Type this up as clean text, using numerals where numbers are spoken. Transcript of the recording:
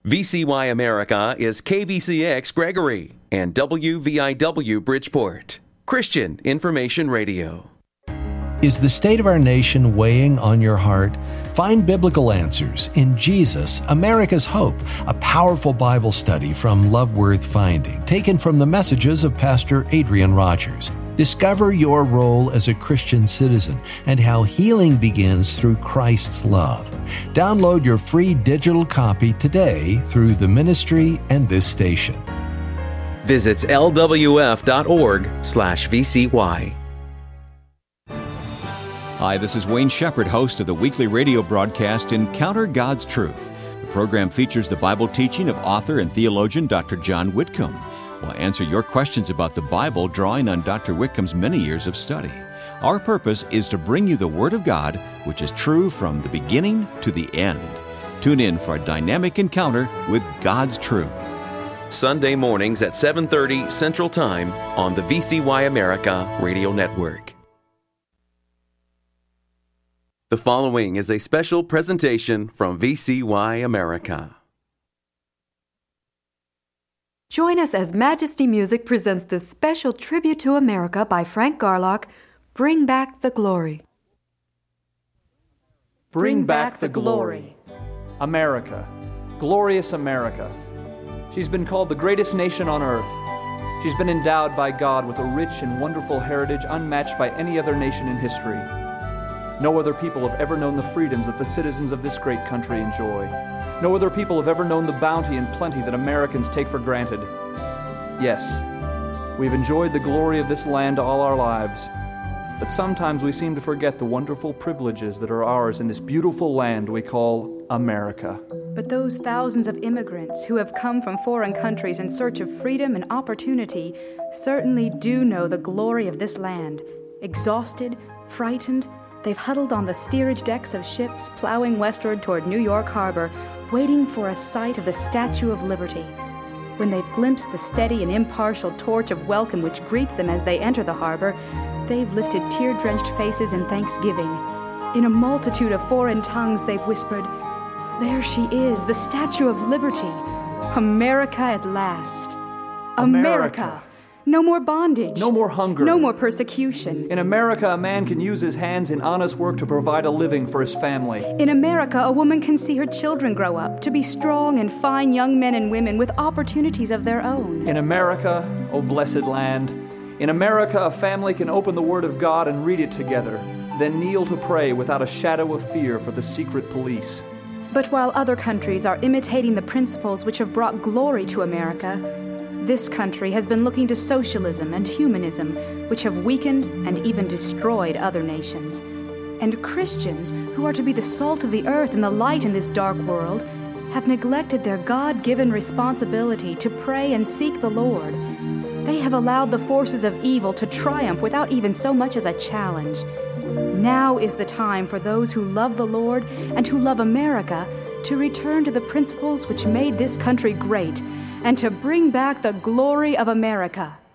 VCY America is KVCX Gregory and WVIW Bridgeport. Christian Information Radio. Is the state of our nation weighing on your heart? Find biblical answers in Jesus, America's Hope, a powerful Bible study from Love Worth Finding, taken from the messages of Pastor Adrian Rogers. Discover your role as a Christian citizen and how healing begins through Christ's love. Download your free digital copy today through the ministry and this station. Visit lwf.org/VCY. Hi, this is Wayne Shepherd, host of the weekly radio broadcast Encounter God's Truth. The program features the Bible teaching of author and theologian Dr. John Whitcomb. We'll answer your questions about the Bible, drawing on Dr. Whitcomb's many years of study. Our purpose is to bring you the Word of God, which is true from the beginning to the end. Tune in for a dynamic encounter with God's truth. Sunday mornings at 7:30 Central Time on the VCY America Radio Network. The following is a special presentation from VCY America. Join us as Majesty Music presents this special tribute to America by Frank Garlock, Bring Back the Glory. Bring back the glory. America, glorious America. She's been called the greatest nation on earth. She's been endowed by God with a rich and wonderful heritage unmatched by any other nation in history. No other people have ever known the freedoms that the citizens of this great country enjoy. No other people have ever known the bounty and plenty that Americans take for granted. Yes, we've enjoyed the glory of this land all our lives, but sometimes we seem to forget the wonderful privileges that are ours in this beautiful land we call America. But those thousands of immigrants who have come from foreign countries in search of freedom and opportunity certainly do know the glory of this land. Exhausted, frightened, they've huddled on the steerage decks of ships plowing westward toward New York Harbor, waiting for a sight of the Statue of Liberty. When they've glimpsed the steady and impartial torch of welcome which greets them as they enter the harbor, they've lifted tear-drenched faces in thanksgiving. In a multitude of foreign tongues they've whispered, "There she is, the Statue of Liberty. America at last. America. No more bondage. No more hunger. No more persecution. In America, a man can use his hands in honest work to provide a living for his family. In America, a woman can see her children grow up to be strong and fine young men and women with opportunities of their own. In America, oh blessed land, in America, a family can open the Word of God and read it together, then kneel to pray without a shadow of fear for the secret police. But while other countries are imitating the principles which have brought glory to America, this country has been looking to socialism and humanism, which have weakened and even destroyed other nations. And Christians, who are to be the salt of the earth and the light in this dark world, have neglected their God-given responsibility to pray and seek the Lord. They have allowed the forces of evil to triumph without even so much as a challenge. Now is the time for those who love the Lord and who love America to return to the principles which made this country great and to bring back the glory of America.